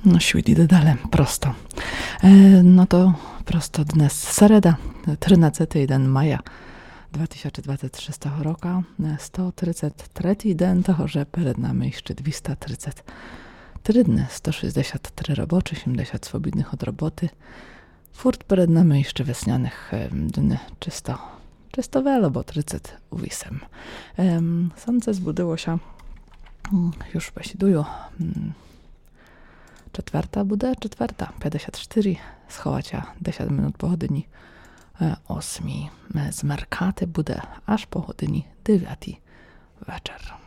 No świt dalej, prosto. No to prosto dnes sereda, 13. maja 2023 roka, 133 den toho, že перед нами ще 233 dny, 163 roboczy, 70 swobodnych od roboty. Furt перед нами ще wesnianych dni, czysto wiele, bo 38. Słońce zbudziło się, już posiadują. Czwarta, 54, schować 10 minut po godzinie 8. Z Merkaty bude aż po godzinie 9 wieczór.